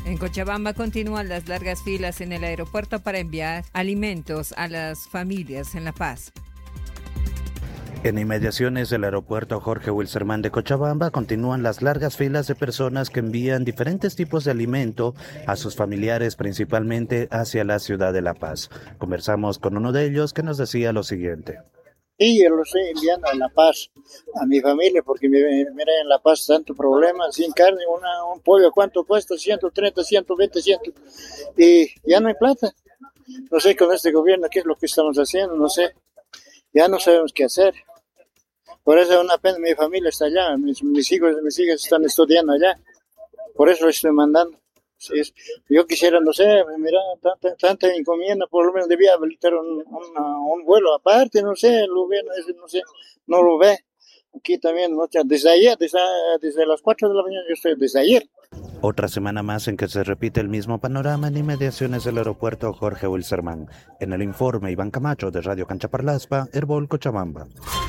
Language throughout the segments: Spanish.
En Cochabamba continúan las largas filas en el aeropuerto para enviar alimentos a las familias en La Paz. En inmediaciones del aeropuerto Jorge Wilstermann de Cochabamba continúan las largas filas de personas que envían diferentes tipos de alimento a sus familiares, principalmente hacia la ciudad de La Paz. Conversamos con uno de ellos que nos decía lo siguiente. Sí, yo lo estoy enviando a La Paz, a mi familia, porque mira, en La Paz tanto problema, sin carne, un pollo, ¿cuánto cuesta? 130, 120, 100, y ya no hay plata. No sé con este gobierno qué es lo que estamos haciendo, no sé, ya no sabemos qué hacer. Por eso es una pena, mi familia está allá, mis hijos y mis hijas están estudiando allá, por eso lo estoy mandando. Sí, yo quisiera, no sé, mira, tanta encomienda, por lo menos debía habilitar un vuelo aparte, no sé, el gobierno ese, no sé, no lo ve. Aquí también, ¿no? Desde ayer, desde las 4 de la mañana yo estoy, desde ayer. Otra semana más en que se repite el mismo panorama en inmediaciones del aeropuerto Jorge Wilstermann. En el informe, Iván Camacho de Radio Cancha Parlaspa, Herbol, Cochabamba.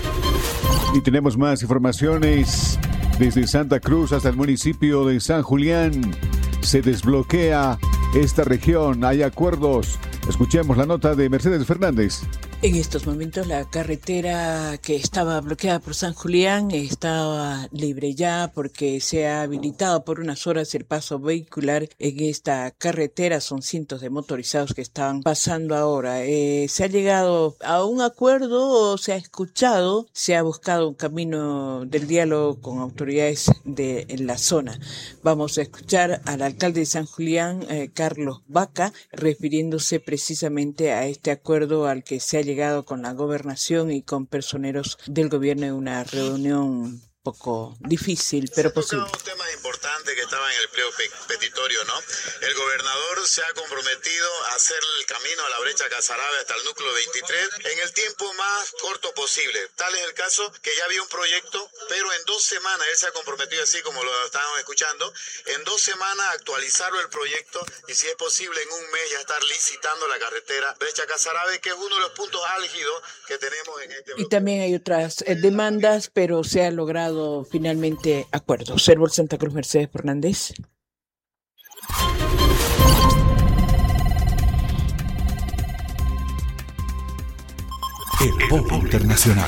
Y tenemos más informaciones desde Santa Cruz hasta el municipio de San Julián. Se desbloquea esta región, hay acuerdos. Escuchemos la nota de Mercedes Fernández. En estos momentos la carretera que estaba bloqueada por San Julián estaba libre ya porque se ha habilitado por unas horas el paso vehicular en esta carretera. Son cientos de motorizados que están pasando ahora. Se ha llegado a un acuerdo, se ha escuchado, se ha buscado un camino del diálogo con autoridades de la zona. Vamos a escuchar al alcalde de San Julián, Carlos Vaca, refiriéndose precisamente a este acuerdo al que se ha llegado con la gobernación y con personeros del gobierno en una reunión poco difícil, pero posible. Un tema importante que estaba en el pliego petitorio, ¿no? El gobernador se ha comprometido a hacer el camino a la brecha Casarabe hasta el núcleo 23 en el tiempo más corto posible. Tal es el caso que ya había un proyecto, pero en 2 semanas, él se ha comprometido así como lo estábamos escuchando, en 2 semanas actualizarlo el proyecto y si es posible en un mes ya estar licitando la carretera brecha Casarabe, que es uno de los puntos álgidos que tenemos en este bloque. Y también hay otras demandas, pero se ha logrado finalmente acuerdos. Herbol Santa Cruz, Mercedes Fernández. Herbol Internacional.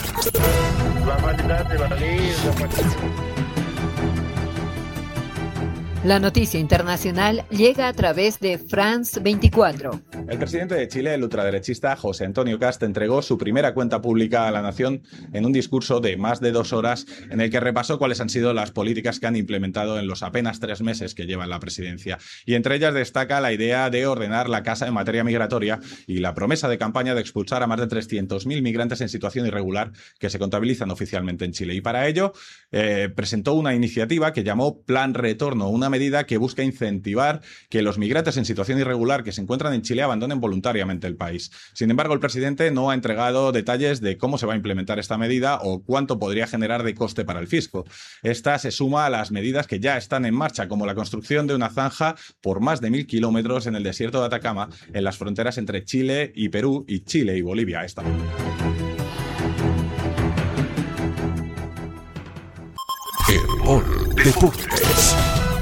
La noticia internacional llega a través de France 24. El presidente de Chile, el ultraderechista José Antonio Kast, entregó su primera cuenta pública a la nación en un discurso de más de 2 horas en el que repasó cuáles han sido las políticas que han implementado en los apenas 3 meses que lleva en la presidencia. Y entre ellas destaca la idea de ordenar la casa en materia migratoria y la promesa de campaña de expulsar a más de 300.000 migrantes en situación irregular que se contabilizan oficialmente en Chile. Y para ello presentó una iniciativa que llamó Plan Retorno, una medida que busca incentivar que los migrantes en situación irregular que se encuentran en Chile abandonen voluntariamente el país. Sin embargo, el presidente no ha entregado detalles de cómo se va a implementar esta medida o cuánto podría generar de coste para el fisco. Esta se suma a las medidas que ya están en marcha, como la construcción de una zanja por más de 1.000 kilómetros en el desierto de Atacama, en las fronteras entre Chile y Perú y Chile y Bolivia. Herbol Deportes.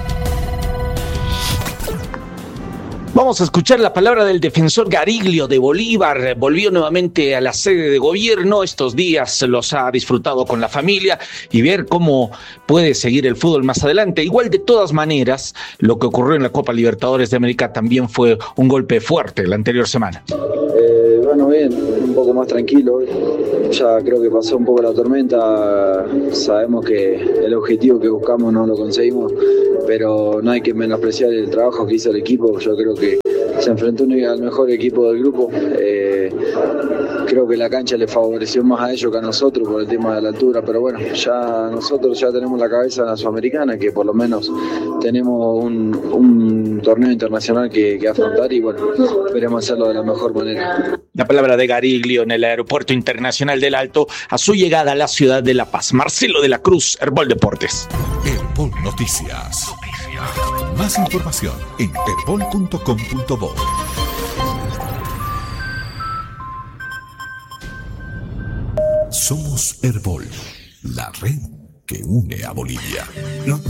Vamos a escuchar la palabra del defensor Gariglio de Bolívar. Volvió nuevamente a la sede de gobierno. Estos días los ha disfrutado con la familia y ver cómo puede seguir el fútbol más adelante. Igual, de todas maneras, lo que ocurrió en la Copa Libertadores de América también fue un golpe fuerte la anterior semana. Bueno, bien, un poco más tranquilo. Ya creo que pasó un poco la tormenta. Sabemos que el objetivo que buscamos no lo conseguimos, pero no hay que menospreciar el trabajo que hizo el equipo. Yo creo que se enfrentó al mejor equipo del grupo. Creo que la cancha le favoreció más a ellos que a nosotros por el tema de la altura, pero bueno, ya nosotros ya tenemos la cabeza en la Sudamericana, que por lo menos tenemos un torneo internacional que afrontar y bueno, esperemos hacerlo de la mejor manera. La palabra de Gariglio en el Aeropuerto Internacional del Alto a su llegada a la ciudad de La Paz. Marcelo de la Cruz, Herbol Deportes. Herbol Noticias. Más información en herbol.com.bo. Somos Herbol, la red que une a Bolivia.